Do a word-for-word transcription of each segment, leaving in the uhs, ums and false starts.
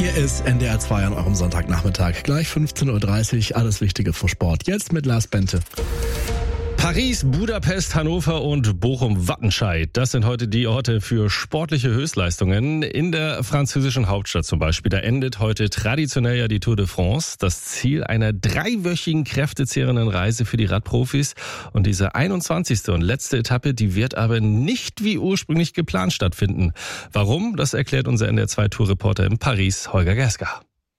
Hier ist N D R zwei an eurem Sonntagnachmittag. Gleich fünfzehn Uhr dreißig, alles Wichtige für Sport. Jetzt mit Lars Bente. Paris, Budapest, Hannover und Bochum-Wattenscheid. Das sind heute die Orte für sportliche Höchstleistungen. In der französischen Hauptstadt zum Beispiel, da endet heute traditionell ja die Tour de France. Das Ziel einer dreiwöchigen kräftezehrenden Reise für die Radprofis. Und diese einundzwanzigste und letzte Etappe, die wird aber nicht wie ursprünglich geplant stattfinden. Warum? Das erklärt unser N D R zwei Tourreporter in Paris, Holger Gerska.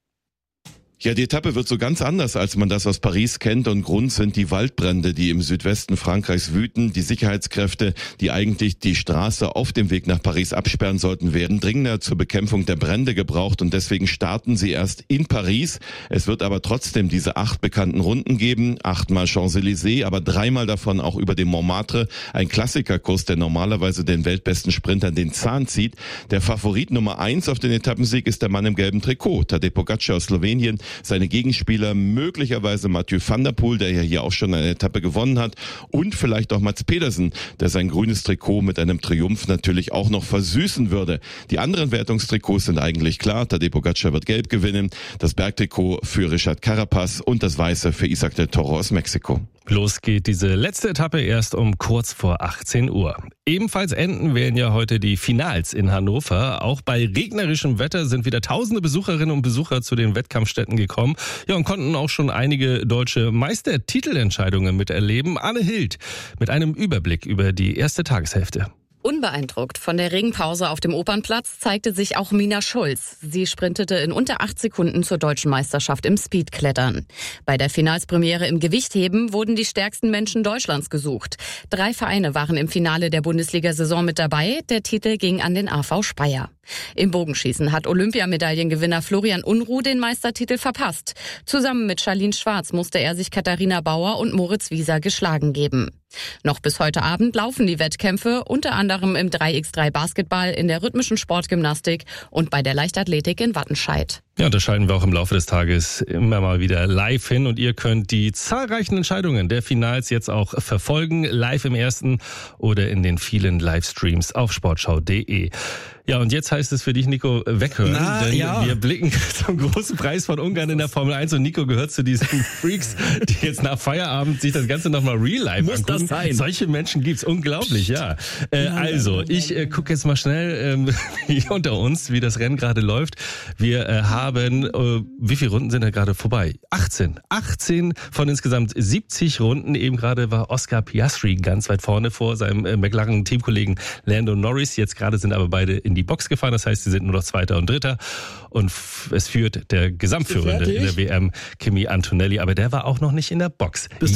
Ja, die Etappe wird so ganz anders, als man das aus Paris kennt, und Grund sind die Waldbrände, die im Südwesten Frankreichs wüten. Die Sicherheitskräfte, die eigentlich die Straße auf dem Weg nach Paris absperren sollten, werden dringender zur Bekämpfung der Brände gebraucht, und deswegen starten sie erst in Paris. Es wird aber trotzdem diese acht bekannten Runden geben, achtmal Champs-Élysées, aber dreimal davon auch über den Montmartre, ein Klassikerkurs, der normalerweise den weltbesten Sprintern den Zahn zieht. Der Favorit Nummer eins auf den Etappensieg ist der Mann im gelben Trikot, Tadej Pogačar aus Slowenien. Seine Gegenspieler möglicherweise Mathieu van der Poel, der ja hier auch schon eine Etappe gewonnen hat, und vielleicht auch Mats Pedersen, der sein grünes Trikot mit einem Triumph natürlich auch noch versüßen würde. Die anderen Wertungstrikots sind eigentlich klar. Tadej Pogačar wird gelb gewinnen, das Bergtrikot für Richard Carapaz und das weiße für Isaac del Toro aus Mexiko. Los geht diese letzte Etappe erst um kurz vor achtzehn Uhr. Ebenfalls enden werden ja heute die Finals in Hannover. Auch bei regnerischem Wetter sind wieder tausende Besucherinnen und Besucher zu den Wettkampfstätten gekommen. Ja, und konnten auch schon einige deutsche Meistertitelentscheidungen miterleben. Anne Hild mit einem Überblick über die erste Tageshälfte. Unbeeindruckt von der Regenpause auf dem Opernplatz zeigte sich auch Mina Schulz. Sie sprintete in unter acht Sekunden zur deutschen Meisterschaft im Speedklettern. Bei der Finalspremiere im Gewichtheben wurden die stärksten Menschen Deutschlands gesucht. Drei Vereine waren im Finale der Bundesliga-Saison mit dabei. Der Titel ging an den A V Speyer. Im Bogenschießen hat Olympiamedaillengewinner Florian Unruh den Meistertitel verpasst. Zusammen mit Charlene Schwarz musste er sich Katharina Bauer und Moritz Wieser geschlagen geben. Noch bis heute Abend laufen die Wettkämpfe, unter anderem im drei gegen drei Basketball, in der rhythmischen Sportgymnastik und bei der Leichtathletik in Wattenscheid. Ja, das schalten wir auch im Laufe des Tages immer mal wieder live hin, und ihr könnt die zahlreichen Entscheidungen der Finals jetzt auch verfolgen, live im Ersten oder in den vielen Livestreams auf sportschau punkt de. Ja, und jetzt heißt es für dich, Nico, weghören, Na, denn ja. wir blicken zum großen Preis von Ungarn in der Formel eins, und Nico gehört zu diesen Freaks, die jetzt nach Feierabend sich das Ganze nochmal real live Muss angucken. das sein? Solche Menschen gibt's, unglaublich, ja. Äh, also, ich äh, gucke jetzt mal schnell ähm, hier unter uns, wie das Rennen gerade läuft. Wir äh, haben, äh, wie viele Runden sind da gerade vorbei? achtzehn. achtzehn von insgesamt siebzig Runden. Eben gerade war Oscar Piastri ganz weit vorne vor seinem äh, McLaren-Teamkollegen Lando Norris. Jetzt gerade sind aber beide in die Box gefahren. Das heißt, sie sind nur noch Zweiter und Dritter. Und f- es führt der Gesamtführende in der W M, Kimi Antonelli. Aber der war auch noch nicht in der Box. Bist